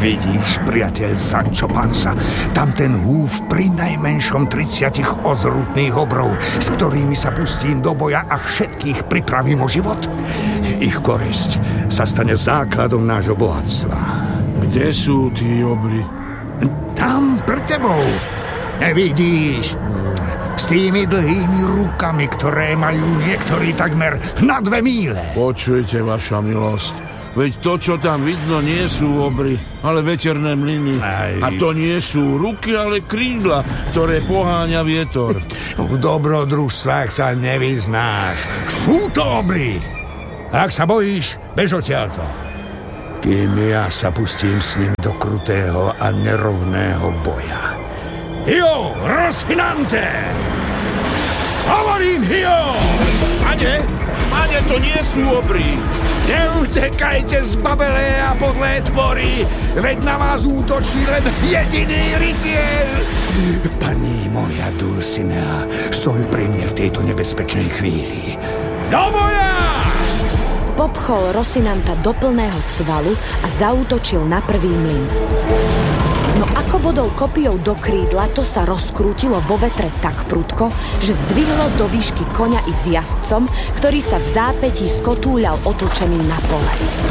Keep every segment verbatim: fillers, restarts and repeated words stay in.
Vidíš, priateľ Sancho Panza, tam ten húf pri najmenšom tridsiatich ozrutných obrov, s ktorými sa pustím do boja a všetkých pripravím o život? Ich korisť sa stane základom nášho bohatstva. Kde sú tí obry? Tam, pre tebou. Nevidíš? S tými dlhými rukami, ktoré majú niektorí takmer na dve míle. Počujte, vaša milosť. Veď to, čo tam vidno, nie sú obry, ale veterné mlyny. Aj. A to nie sú ruky, ale krídla, ktoré poháňa vietor. V dobrodružstvách sa nevyznáš. Sú to obry. Ak sa bojíš, bež odtiaľto. Kým ja sa pustím s ním do krutého a nerovného boja. Hio, Rocinante! Hovorím, Hio! Pane, pane, to nie sú obry. Neutekajte z babelé a podlé tvory, veď na vás útočí len jediný rytier. Pani moja Dulcinea, stoj pri mne v tejto nebezpečnej chvíli. Do boja! Popchol Rocinanta do plného cvalu a zaútočil na prvý mlyn. No ako bodol kopijou do krídla, to sa rozkrútilo vo vetre tak prudko, že zdvihlo do výšky koňa i s jazdcom, ktorý sa v zápätí skotúľal otlčený na pole.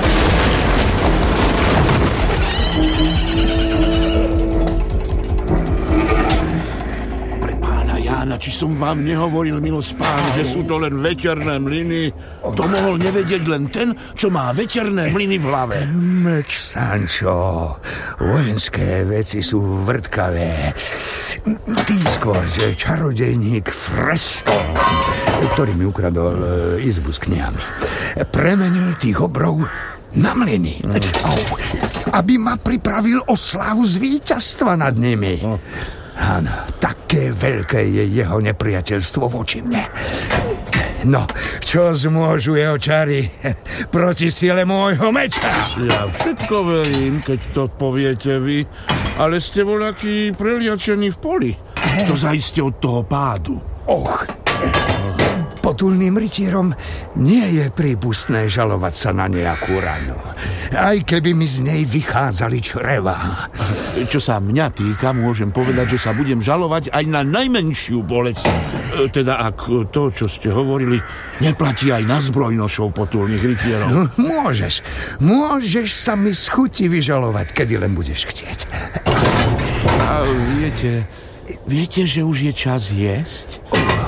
Jána, či som vám nehovoril, milosť pán, že sú to len veterné mlyny? To mohol nevedieť len ten, čo má veterné mlyny v hlave. Meč, Sancho. Vojenské veci sú vrtkavé. Tým skôr, že čarodejník Fresto, ktorý mi ukradol e, izbu s knihami, premenil tých obrov na mlyny. Mm. Aby ma pripravil o slávu z víťazstva nad nimi. Mm. Áno, také veľké je jeho nepriateľstvo voči mne. No, čo zmôžu jeho čary proti sile môjho meča? Ja všetko verím, keď to poviete vy, ale ste voľaký preliačený v poli. To zaiste od toho pádu. Och, potulným rytierom nie je prípustné žalovať sa na nejakú ranu, aj keby mi z nej vychádzali čreva. Čo sa mňa týka, môžem povedať, že sa budem žalovať aj na najmenšiu bolesť. Teda ak to, čo ste hovorili, neplatí aj na zbrojnošov potulných rytierov. No, môžeš, môžeš sa mi z chuti vyžalovať, kedy len budeš chcieť. A viete, viete, že už je čas jesť?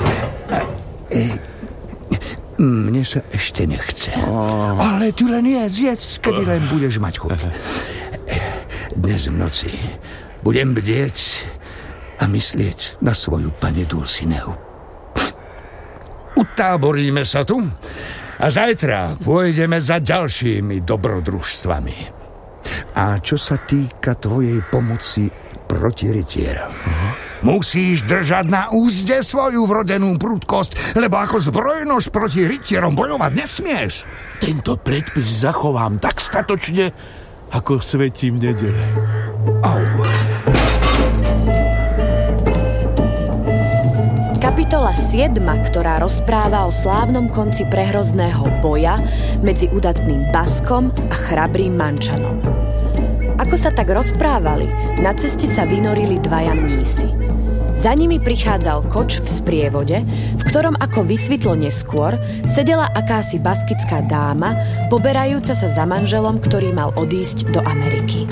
Mne sa ešte nechce. Oh. Ale ty len jedz, jedz, kedy len budeš mať chuť. Dnes v noci budem bdieť a myslieť na svoju pani Dulcineu. Utáboríme sa tu a zajtra pôjdeme za ďalšími dobrodružstvami. A čo sa týka tvojej pomoci proti rytierom, uh-huh. musíš držať na úzde svoju vrodenú prudkosť, lebo ako zbrojnož proti rytierom bojovať nesmieš. Tento predpis zachovám tak statočne, ako svetím nedele. Au. Kapitola siedma, ktorá rozpráva o slávnom konci prehrozného boja medzi udatným Baskom a chrabrým Mančanom. Ako sa tak rozprávali, na ceste sa vynorili dvaja mnísi. Za nimi prichádzal koč v sprievode, v ktorom, ako vysvetlo neskôr, sedela akási baskická dáma, poberajúca sa za manželom, ktorý mal odísť do Ameriky.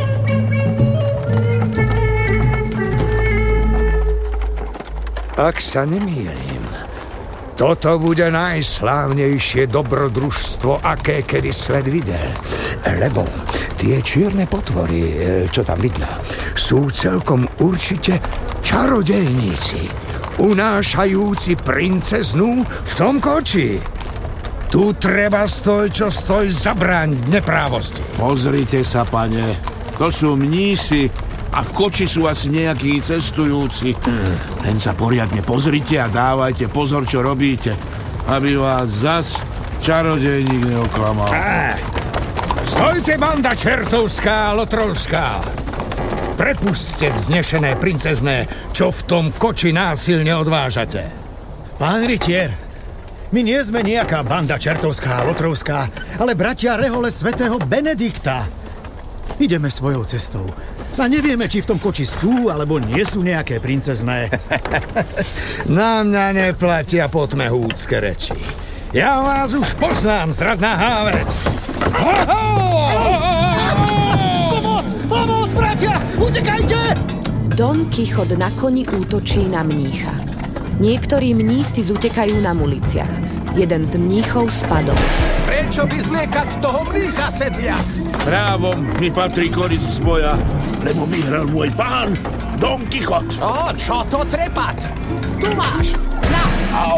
Ak sa nemýlim, toto bude najslávnejšie dobrodružstvo, aké kedy svet videl. Lebo tie čierne potvory, čo tam vidno, sú celkom určite čarodejníci, unášajúci princeznú v tom koči. Tu treba stoj, čo stoj, zabrániť neprávosti. Pozrite sa, pane, to sú mnísi a v koči sú asi nejakí cestujúci. Mm. Len sa poriadne pozrite a dávajte pozor, čo robíte, aby vás zas čarodejník neoklamal. Á, stojte, banda čertovská a lotrovská! Prepusťte vznešené princezné, čo v tom koči násilne odvážate. Pán rytier, my nie sme nejaká banda čertovská a lotrovská, ale bratia rehole svätého Benedikta. ideme svojou cestou. A nevieme, či v tom koči sú, alebo nie sú nejaké princezné. Na mňa neplatia potmehúcké reči. Ja vás už poznám, zradná háveť. Pomoc! Pomoc, bratia! Utekajte! Don Kichot na koni útočí na mnícha. Niektorí mnísi zutekajú na muliciach. Jeden z mníchov spadol. Prečo by zliekať toho mnícha, sedliak? Právom mi patrí koniec z boja, lebo vyhral môj pán, Don Kichot. O, čo to trepať? Tu máš! Na! Au!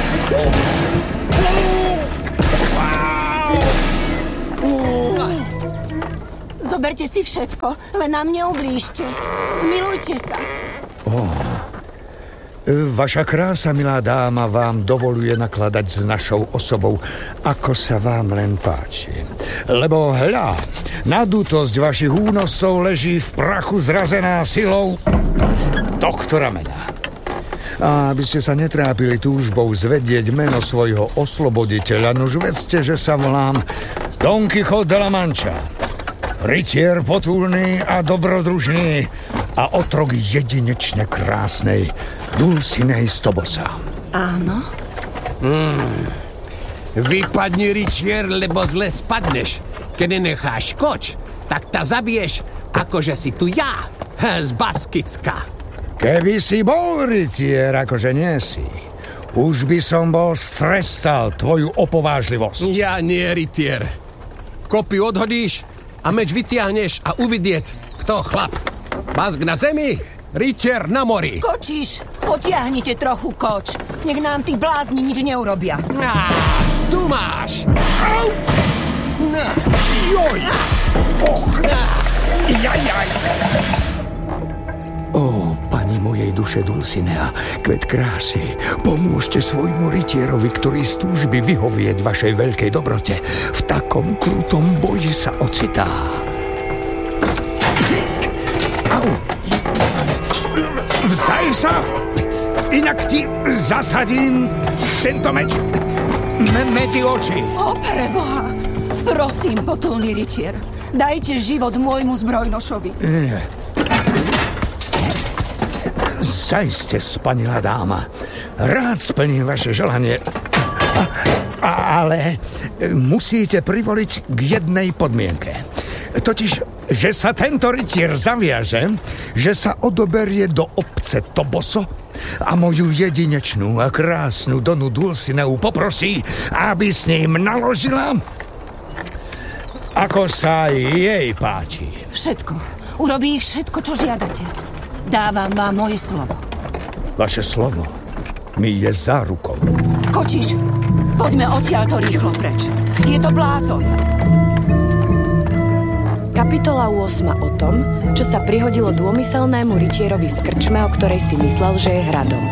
Zoberte si všetko, len nám neublížte. Zmilujte sa. Oh. Vaša krása, milá dáma, vám dovoluje nakladať s našou osobou, ako sa vám len páči. Lebo hľa, nadutosť vašich únoscov leží v prachu zrazená silou doktora Mena. A aby ste sa netrápili túžbou zvedieť meno svojho osloboditeľa, nuž vedzte, že sa volám Don Kichot de la Mancha. Rytier potulný a dobrodružný a otrok jedinečne krásnej Dulcinei z Tobosa. Áno? Hmm. Vypadni, rytier, lebo zle spadneš. Keď necháš koč, tak ta zabiješ, akože si tu ja, z Baskicka. Keby si bol rytier, akože nie si, už by som bol strestal tvoju opovážlivosť. Ja nie, rytier. Kopy odhodíš a meč vytiahneš a uvidieť, kto chlap. Bask na zemi, rytier na mori. Kočíš, potiahnite trochu koč. Nech nám tí blázni nič neurobia. Á, tu máš. Au! Na. Joj! Och! Jajaj! Ó, pani mojej duše Dulcinea, kvet krásy, pomôžte svojmu rytierovi, ktorý z túžby vyhovieť vašej veľkej dobrote. V takom krutom boji sa ocitá. Au! Vzdaj sa, inak ti zasadím tento meč me- medzi oči. O, preboha! Prosím, potulný rytier, dajte život môjmu zbrojnošovi. Nie. Zajste, spanilá dáma. Rád splním vaše želanie. A, a, ale musíte privoliť k jednej podmienke. Totiž, že sa tento rytier zaviaže, že sa odoberie do obce Toboso a moju jedinečnú a krásnu Donu Dulcineu poprosí, aby s ním naložila, ako sa jej páči. Všetko. Urobí všetko, čo žiadate. Dávam vám moje slovo. Vaše slovo mi je zárukou. Kočiš, poďme odtiaľto rýchlo preč. Je to blázon. Kapitola ôsma o tom, čo sa prihodilo dômyselnému rytierovi v krčme, o ktorej si myslel, že je hradom.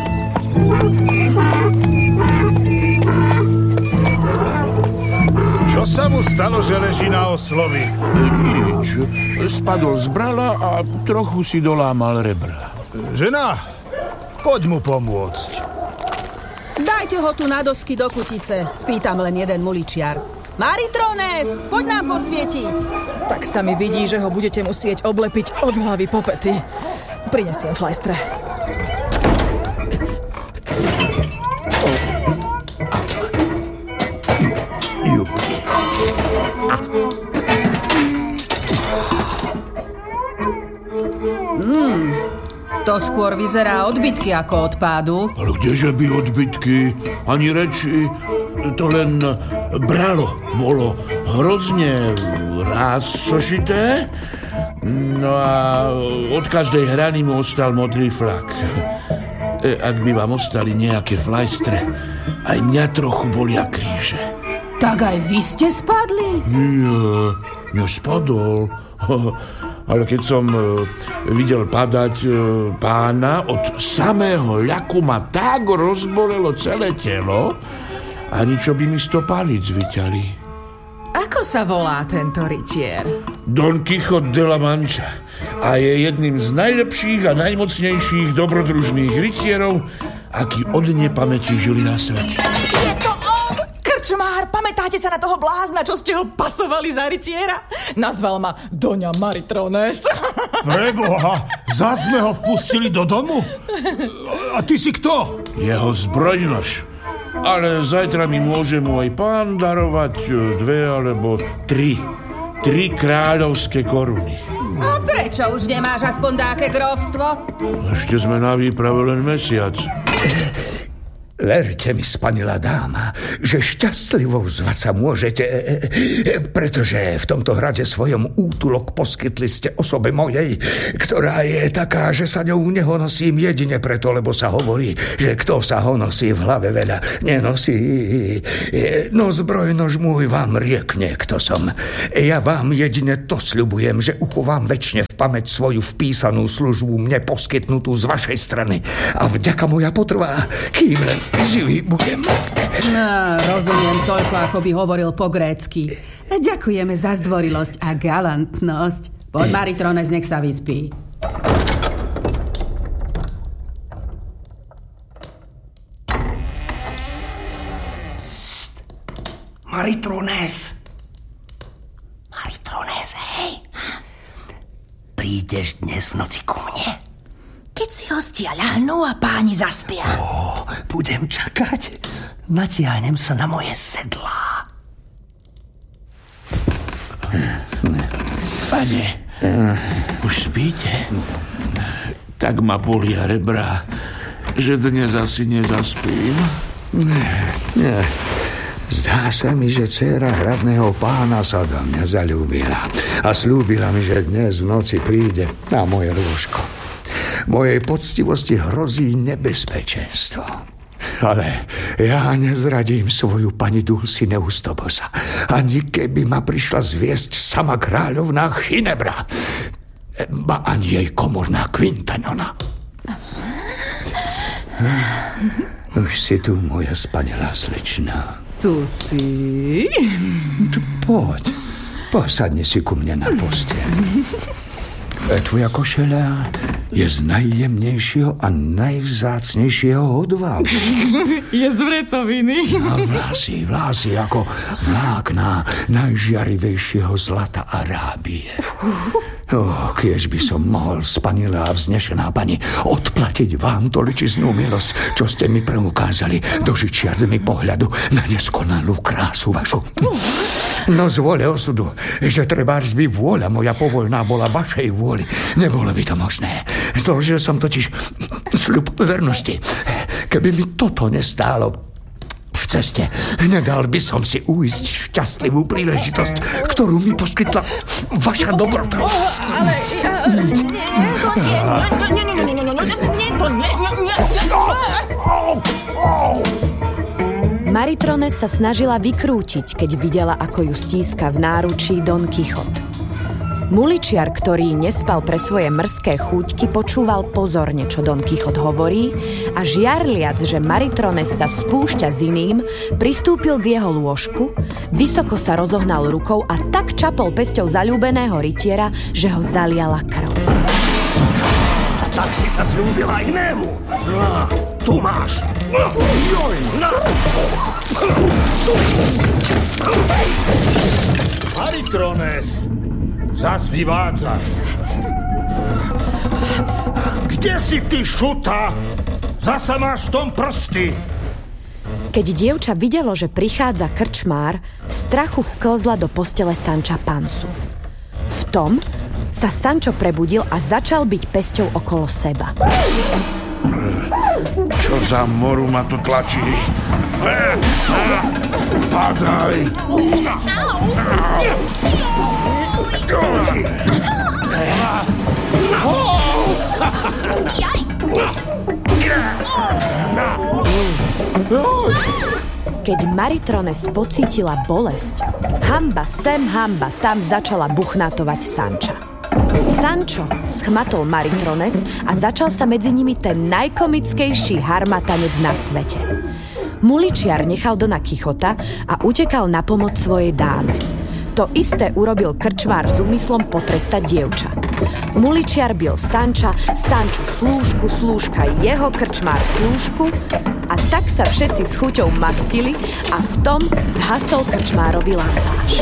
Čo sa mu stalo, že leží na oslovi? Nič. Spadol z brala a trochu si dolámal rebra. Žena, poď mu pomôcť. Dajte ho tu na dosky do kutice, spýtam len jeden muličiar. Maritrones, poď nám posvietiť. Tak sa mi vidí, že ho budete musieť oblepiť od hlavy po pety. Prinesiem flajstre. Hmm, to skôr vyzerá odbytky ako od pádu. Ale kdeže by odbytky? Ani reči. To len bralo. Bolo hrozne raz sošité. No a od každej hrany mu ostal modrý flak. Ak by vám ostali nejaké flajstre, aj mňa trochu bolia kríže. Tak aj vy ste spadli? Nie, nespadol. Ale keď som videl padať pána, od samého ľaku ma tak rozbolelo celé telo, ani čo by mi sto palíc vyťali. Ako sa volá tento rytier? Don Kichot de la Mancha a je jedným z najlepších a najmocnejších dobrodružných rytierov, akí od nepamäti žili na svete. Je to on! Krč krčmár, pamätáte sa na toho blázna, čo ste ho pasovali za rytiera? Nazval ma Doňa Maritrones. Preboha, zas sme ho vpustili do domu? A ty si kto? Jeho zbrojnož. Ale zajtra mi môže môj pán darovať dve alebo tri. Tri kráľovské koruny. A prečo už nemáš aspoň dáke grófstvo? Ešte sme na výprave len mesiac. Verte mi, spanilá dáma, že šťastlivou zvať sa môžete, pretože v tomto hrade svojom útulok poskytli ste osobe mojej, ktorá je taká, že sa ňou nehonosím jedine preto, lebo sa hovorí, že kto sa honosí v hlave veľa nenosí. No zbrojnož môj vám riekne, kto som. Ja vám jedine to sľubujem, že uchovám večne v pamäť svoju vpísanú službu mne poskytnutú z vašej strany a vďaka moja potrvá, kým len živý budem. No, rozumiem toľko, ako by hovoril po grécky. Ďakujeme za zdvorilosť a galantnosť. Poď, Maritrones, nech sa vyspí. Psst. Maritrones. Maritrones, hej. Prídeš dnes v noci ku mne? Keď si hostia ľahnú a páni zaspia. Ó, budem čakať. Natiahnem sa na moje sedlá. Pane, už spíte? Tak ma bolia rebra, že dnes asi nezaspím. Nie. Zdá sa mi, že dcéra hradného pána sa do mňa zaľúbila a slúbila mi, že dnes v noci príde na moje lôžko. Mojej poctivosti hrozí nebezpečenstvo. Ale ja nezradím svoju pani Dulcineu z Tobosa. Ani keby ma prišla zviesť sama kráľovná Ginebra, ba ani jej komorná Quintanona. Už si tu, moja spanilá slečna. Tu si? Poď, posadni si ku mne na posteľ. Tvoja košeľa je z najjemnejšieho a najvzácnejšieho hodvalu. Je z vrecoviny. A vlasy, vlasy ako vlákna najžiarivejšieho zlata Arábie. Oh, kiež by som mohol, spanilá a vznešená pani, odplatiť vám toličiznú milosť, čo ste mi preukázali, dožičiac mi pohľadu na neskonalú krásu vašu. No z vôle osudu, že trebárs by vôľa moja povoľná bola vašej vôli, nebolo by to možné. Zložil som totiž sľub vernosti. Keby mi toto nestálo v ceste, nedal by som si uísť šťastlivú príležitosť, ktorú mi poskytla vaša dobrota. Ale ja... Nie, to nie... Nie, nie, nie, nie, nie, nie, to nie, nie, Maritrones sa snažila vykrútiť, keď videla, ako ju stíska v náručí Don Kichot. Muličiar, ktorý nespal pre svoje mrzké chúťky, počúval pozorne, čo Don Kichot hovorí a žiarliac, že Maritrones sa spúšťa s iným, pristúpil k jeho lôžku, vysoko sa rozohnal rukou a tak čapol pesťou zaľúbeného rytiera, že ho zaliala krv. Tak si sa zľúbila inému. No, tu máš. Joj, na. Maritrones, zas vyvádza. Kde si ty, šuta? Zasa máš v tom prsty. Keď dievča videlo, že prichádza krčmár, v strachu vklzla do postele Sanča Pansu. V tom sa Sančo prebudil a začal byť pesťou okolo seba. Čo za moru ma tu tlačí? Padaj! Keď Maritrones pocítila bolesť, hamba sem, hamba tam začala buchnátovať Sanča. Sančo schmatol Maritrones a začal sa medzi nimi ten najkomickejší harmatanec na svete. Muličiar nechal Dona Kichota a utekal na pomoc svojej dáme. To isté urobil krčmár s úmyslom potrestať dievča. Muličiar bil Sanča, Sanču slúžku, slúžka jeho, krčmár slúžku A tak sa všetci s chuťou mastili a v tom zhasol krčmárovi lampáš.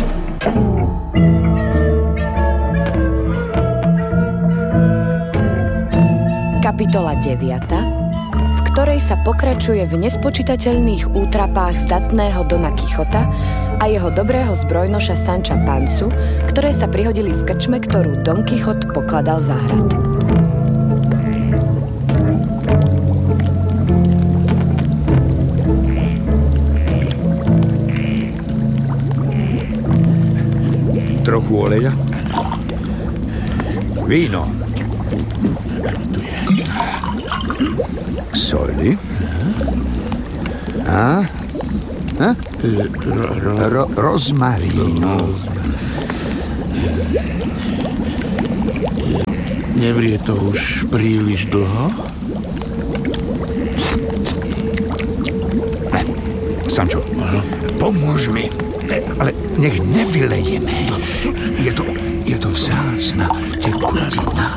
Kapitola deviata, v ktorej sa pokračuje v nespočítateľných útrapách zdatného Dona Kichota a jeho dobrého zbrojnoša Sancha Pansu, ktoré sa prihodili v krčme, ktorú Don Kichot pokladal za hrad. Trochu oleja? Víno. Soli? A? A? Ro- rozmarínu. Nevrie to už príliš dlho? Sancho, pomôž mi. Ale nech nevylejeme. Je to, je to vzácna tekutina.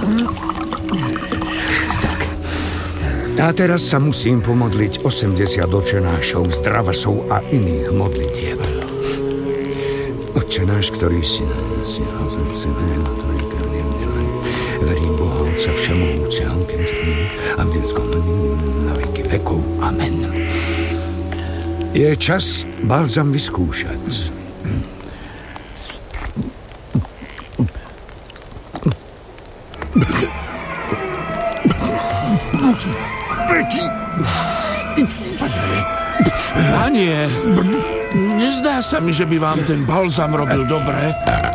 Tak. A teraz sa musím pomodliť osemdesiat očenášov, zdravasov a iných modlitieb. Očenáš, ktorý si na nesi, verím Boha Otca všemohúceho, a na veky vekov. Amen. Je čas balzam vyskúšať. Panie, nezdá sa mi, že by vám ten balzam robil dobre.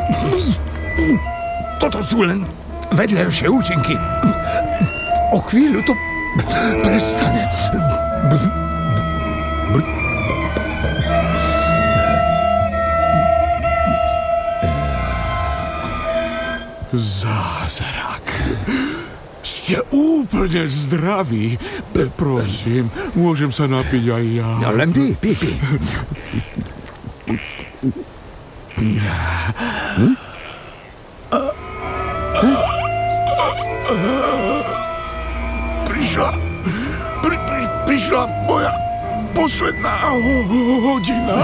Toto sú len vedľajšie účinky. O chvíľu to prestane. Zázrak. Ste úplne zdraví. Prosím, môžem sa napiť aj ja. No len pí, pí, pí. Hm? Prišla, pri, pri, prišla moja posledná hodina.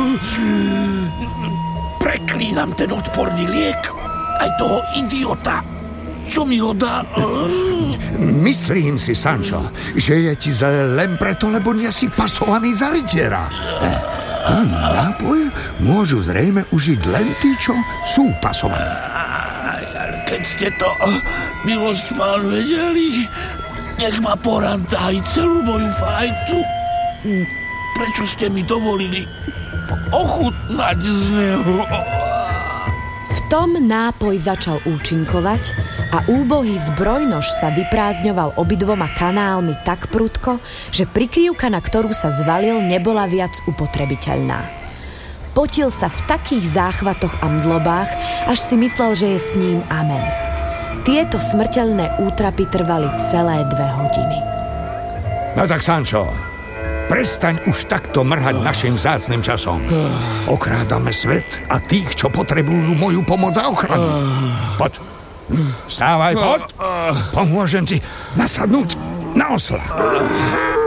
Preklínam ten odporný liek. Aj toho idiota. Čo mi ho dá? Myslím si, Sancho, že je ti zle len preto, lebo nie si pasovaný za rytiera. A nápoj môžu zrejme užiť len tí, čo sú pasovaní. Keď ste to, milosť pán, vedeli, nech ma porantá aj celú moju fajtu. Prečo ste mi dovolili ochutnať z neho? V tom nápoj začal účinkovať a úbohý zbrojnož sa vyprázdňoval obidvoma kanálmi tak prudko, že prikryvka, na ktorú sa zvalil, nebola viac upotrebiteľná. Potil sa v takých záchvatoch a mdlobách, až si myslel, že je s ním amen. Tieto smrteľné útrapy trvali celé dve hodiny. No tak, Sancho, prestaň už takto mrhať našim vzácnym časom. Okrádame svet a tých, čo potrebujú moju pomoc a ochranu. Poď, vstávaj, poď. Pomôžem ti nasadnúť na osla.